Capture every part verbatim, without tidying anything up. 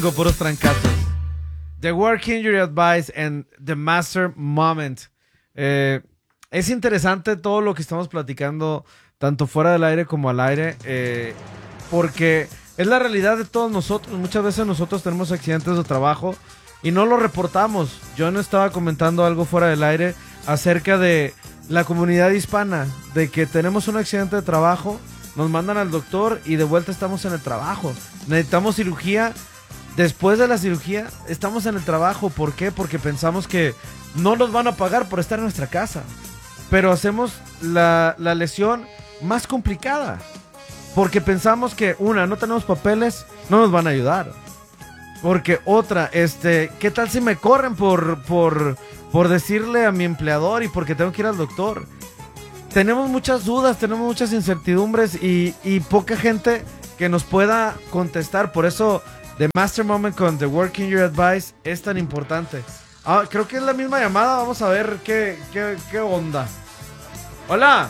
Puros trancazos. The Work Injury Advice and The Master Moment. Eh, es interesante todo lo que estamos platicando, tanto fuera del aire como al aire, eh, porque es la realidad de todos nosotros. Muchas veces nosotros tenemos accidentes de trabajo y no lo reportamos. Yo no estaba comentando algo fuera del aire acerca de la comunidad hispana, de que tenemos un accidente de trabajo, nos mandan al doctor y de vuelta estamos en el trabajo. Necesitamos cirugía. Después de la cirugía, estamos en el trabajo. ¿Por qué? Porque pensamos que no nos van a pagar por estar en nuestra casa. Pero hacemos la, la lesión más complicada. Porque pensamos que, una, no tenemos papeles, no nos van a ayudar. Porque otra, este, ¿qué tal si me corren por, por, por decirle a mi empleador y porque tengo que ir al doctor? Tenemos muchas dudas, tenemos muchas incertidumbres y, y poca gente que nos pueda contestar. Por eso The Master Moment con The Working Your Advice es tan importante. Ah, creo que es la misma llamada. Vamos a ver qué, qué, qué onda. Hola.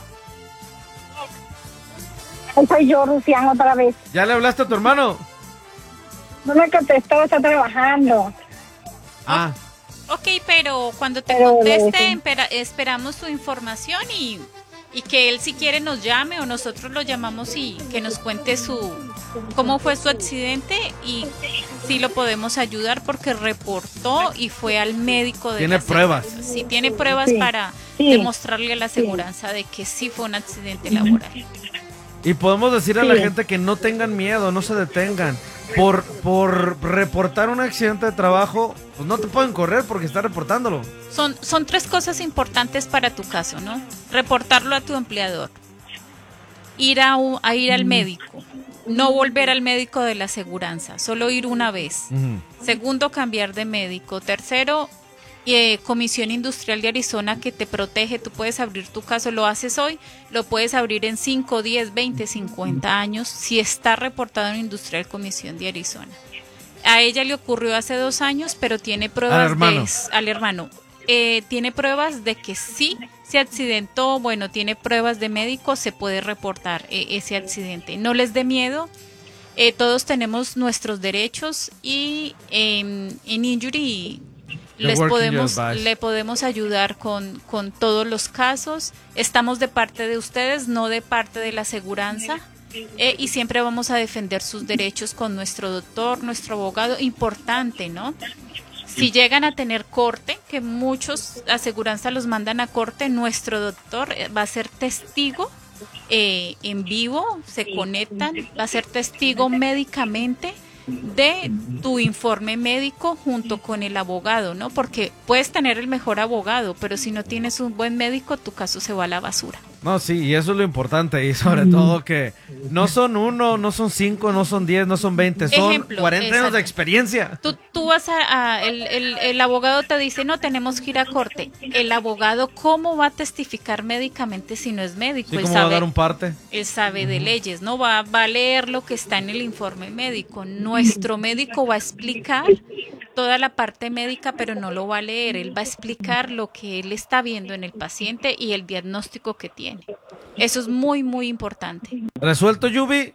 Soy yo, Rufián, otra vez. ¿Ya le hablaste a tu hermano? No me contestó, está trabajando. Ah. Ok, pero cuando te Pero, conteste, eh, espera- esperamos su información y, y que él si quiere nos llame o nosotros lo llamamos y que nos cuente su cómo fue su accidente y si lo podemos ayudar porque reportó y fue al médico de Tiene la pruebas. aseguranza. Sí, tiene pruebas Sí, para sí, demostrarle a la aseguranza de que sí fue un accidente laboral. Y podemos decirle a la Sí. gente que no tengan miedo, no se detengan. Por, por reportar un accidente de trabajo, pues no te pueden correr porque está reportándolo. Son, son tres cosas importantes para tu caso, ¿no? Reportarlo a tu empleador, ir a, u- a ir al médico, no volver al médico de la aseguranza, solo ir una vez. Ujú. Segundo, cambiar de médico. Tercero, eh, Comisión Industrial de Arizona que te protege. Tú puedes abrir tu caso, lo haces hoy, lo puedes abrir en cinco, diez, veinte, cincuenta años si está reportado en Industrial Comisión de Arizona. A ella le ocurrió hace dos años, pero tiene pruebas Al hermano. de al hermano. Eh, tiene pruebas de que sí se accidentó, bueno, tiene pruebas de médico, se puede reportar eh, ese accidente. No les dé miedo. Eh, todos tenemos nuestros derechos y em, en Injury The les Working podemos, Your Advice. le podemos ayudar con, con todos los casos. Estamos de parte de ustedes, no de parte de la aseguranza. Eh, y siempre vamos a defender sus derechos con nuestro doctor, nuestro abogado. Importante, ¿no? Si llegan a tener corte, que muchos aseguranzas los mandan a corte, nuestro doctor eh, va a ser testigo eh, en vivo, se conectan, va a ser testigo médicamente de tu informe médico junto con el abogado, ¿no? Porque puedes tener el mejor abogado, pero si no tienes un buen médico, tu caso se va a la basura. No, sí, y eso es lo importante. Y sobre todo que no son uno, no son cinco, no son diez, no son veinte. Son Ejemplo, cuarenta años exacto. de experiencia. Tú, tú vas a, a- el, el, el abogado te dice, no, tenemos que ir a corte. El abogado, ¿cómo va a testificar médicamente si no es médico? Sí, Él ¿cómo va a sabe- dar un parte? Él sabe de leyes, ¿no? Va, va a leer lo que está en el informe médico. Nuestro médico va a explicar toda la parte médica, pero no lo va a leer. Él va a explicar lo que él está viendo en el paciente y el diagnóstico que tiene. Eso es muy, muy importante. ¿Resuelto, Yubi?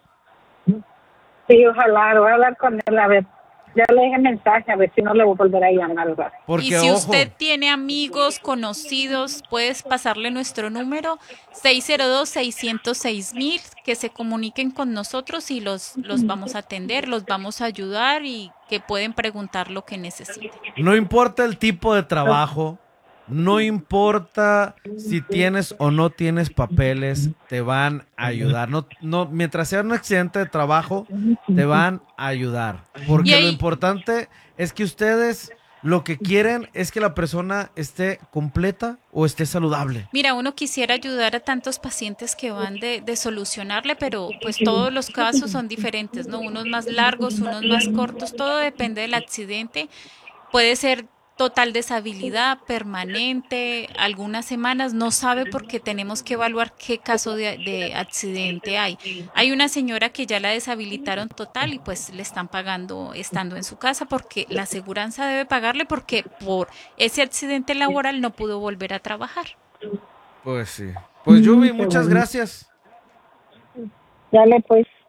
Sí, ojalá, voy a hablar con él, a ver. Ya le dejé mensaje, a ver si no le voy a volver a llamar. ¿Verdad? Porque, Y si ojo, usted tiene amigos, conocidos, puedes pasarle nuestro número seis cero dos, seis cero seis mil, que se comuniquen con nosotros y los, los vamos a atender, los vamos a ayudar y que pueden preguntar lo que necesiten. no importa el tipo de trabajo, no importa si tienes o no tienes papeles, te van a ayudar. No, no, mientras sea un accidente de trabajo, te van a ayudar. Porque Y ahí- lo importante es que ustedes lo que quieren es que la persona esté completa o esté saludable. Mira, uno quisiera ayudar a tantos pacientes que van de, de solucionarle, pero pues todos los casos son diferentes, ¿no? Unos más largos, unos más cortos, todo depende del accidente. Puede ser total deshabilidad permanente, algunas semanas, no sabe porque tenemos que evaluar qué caso de, de accidente hay. Hay una señora que ya la deshabilitaron total y pues le están pagando estando en su casa porque la aseguranza debe pagarle porque por ese accidente laboral no pudo volver a trabajar. Pues sí. Pues Yubi, Mm, qué muchas bueno. gracias. Dale, pues.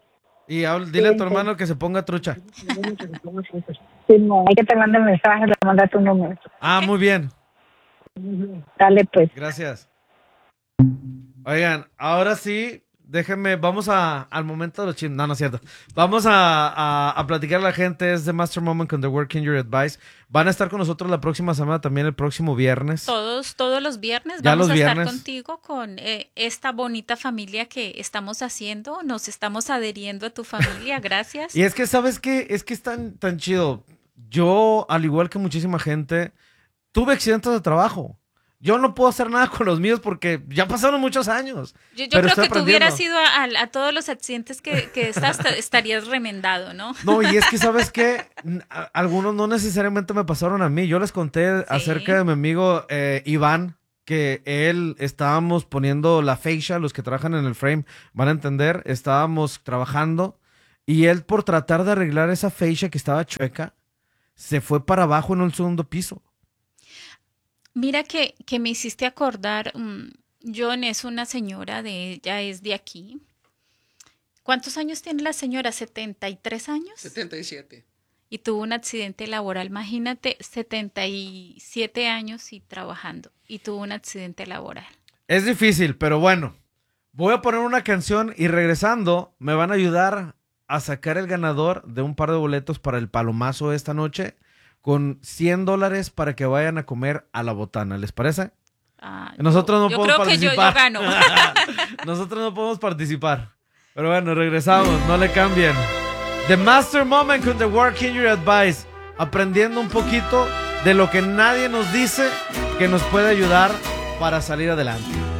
Y habl- dile a tu hermano que se ponga trucha. Sí, no, hay que te mande mensaje, le manda tu número. Ah, muy bien. Dale, pues. Gracias. Oigan, ahora sí, déjenme, vamos a, al momento de los chismes. No, no es cierto. Vamos a, a, a platicar a la gente. Es The Master Moment con The Work Injury Advice. Van a estar con nosotros la próxima semana, también el próximo viernes. Todos, todos los viernes Ya vamos los a viernes. estar contigo con eh, esta bonita familia que estamos haciendo. Nos estamos adheriendo a tu familia. Gracias. Y es que, ¿sabes qué? Es que es tan, tan chido. Yo, al igual que muchísima gente, tuve accidentes de trabajo. Yo no puedo hacer nada con los míos porque ya pasaron muchos años. Yo, yo pero creo estoy que tú aprendiendo. hubieras ido a, a- a todos los accidentes que, que estás, estarías remendado, ¿no? No, y es que, ¿sabes qué? N- a- Algunos no necesariamente me pasaron a mí. Yo les conté acerca de mi amigo eh, Iván, que él, estábamos poniendo la fascia, los que trabajan en el frame van a entender, estábamos trabajando y él, por tratar de arreglar esa fascia que estaba chueca, se fue para abajo en un segundo piso. Mira que, que me hiciste acordar, um, John es una señora, de ella es de aquí. ¿Cuántos años tiene la señora? ¿setenta y tres años? setenta y siete. Y tuvo un accidente laboral, imagínate, setenta y siete años y trabajando, y tuvo un accidente laboral. Es difícil, pero bueno, voy a poner una canción y regresando me van a ayudar a sacar el ganador de un par de boletos para el palomazo esta noche con cien dólares para que vayan a comer a La Botana. ¿Les parece? Ah, Nosotros no yo, yo podemos creo que yo, yo participar. gano. Nosotros no podemos participar. Pero bueno, regresamos, no le cambien. The Master Moment con The Work Injury Advice. Aprendiendo un poquito de lo que nadie nos dice que nos puede ayudar para salir adelante.